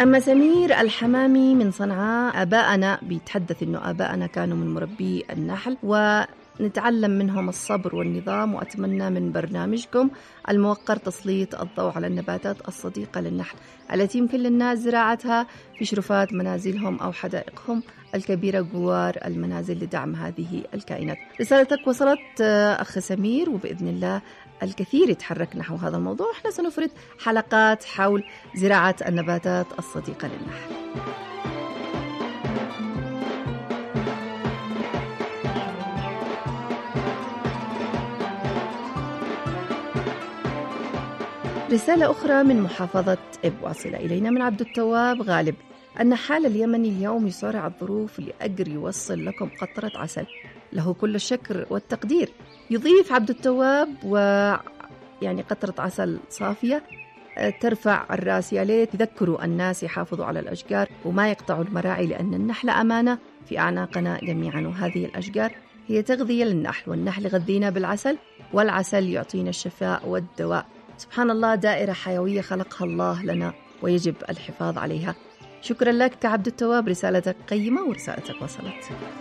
أما سمير الحمامي من صنعاء، آباءنا بيتحدث إنه آباءنا كانوا من مربي النحل ونتعلم منهم الصبر والنظام، وأتمنى من برنامجكم الموقر تسليط الضوء على النباتات الصديقة للنحل التي يمكن للناس زراعتها في شرفات منازلهم أو حدائقهم الكبيرة جوار المنازل لدعم هذه الكائنات. رسالتك وصلت أخ سمير، وبإذن الله الكثير يتحرك نحو هذا الموضوع. احنا سنفرد حلقات حول زراعة النباتات الصديقة للنحل. رسالة أخرى من محافظة إب واصلة إلينا من عبد التواب غالب. النحال اليمني اليوم يصارع الظروف لأجر يوصل لكم قطرة عسل، له كل الشكر والتقدير. يضيف عبد التواب يعني قطرة عسل صافية ترفع الراس. يا ليت يذكروا الناس يحافظوا على الأشجار وما يقطعوا المراعي، لأن النحل أمانة في أعناقنا جميعا، وهذه الأشجار هي تغذية للنحل، والنحل يغذينا بالعسل، والعسل يعطينا الشفاء والدواء. سبحان الله، دائرة حيوية خلقها الله لنا ويجب الحفاظ عليها. شكرا لك عبد التواب، رسالتك قيمة ورسالتك وصلت.